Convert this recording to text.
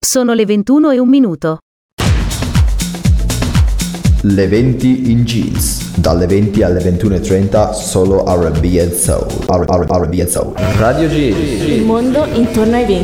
Sono le 21:01. Le 20 in jeans, dalle 20 alle 21:30 solo R&B and Soul. R&B and Soul. Radio G. Il mondo intorno ai 20.